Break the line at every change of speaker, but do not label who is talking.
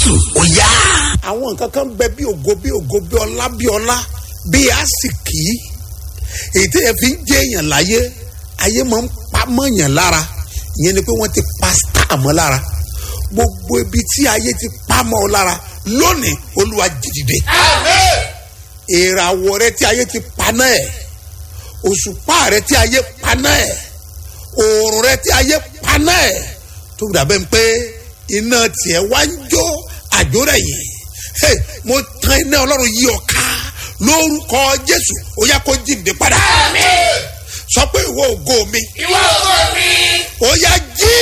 Jésù ó yá.
àwọn nǹkan kan bẹ bí ògo bí ọlá bí àsìkí èyí tí ẹ fi ń jẹ èèyàn láyé ayé máa ń pa mọ́yàn lára ìyẹn ni pé wọ́n ti pa star mọ́ lára gbogbo ibi tí ayé ti pa mọ́ ọ lára lónìí Olúwa jí dìde.
Àmín.
ìràwọ̀ rẹ tí ayé ti paná ẹ̀ òṣùpá rẹ tí ayé paná ẹ̀ òòrùn rẹ tí ayé paná ẹ̀ tó dàbẹ́ pé iná tiẹ̀ wá ń jó àjò rẹ̀ yìí mo tan iná Ọlọ́run yí ọ ká lórúkọ Jésù ó yá kó jíǹde padà.
Àmín.
sọ pé ìwọ ògo mi
Ìwọ ògo mi.
ó yá jí.